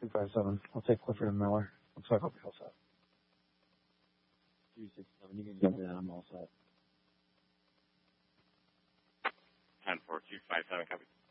257. I'll take Clifford and Miller. Looks like I'll be all set. 267. You can jump in. I'm all set. 10-4, 257, copy.